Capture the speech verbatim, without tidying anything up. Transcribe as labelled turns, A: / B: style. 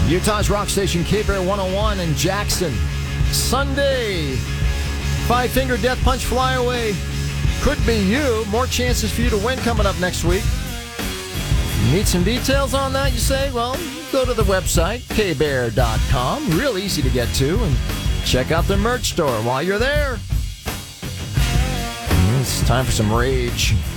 A: Utah's rock station K-Bear one oh one in Jackson. Sunday, Five Finger Death Punch Flyaway. Could be you. More chances for you to win coming up next week. Need some details on that, you say? Well, go to the website, k bear dot com. Real easy to get to. And check out the merch store while you're there. It's time for some rage.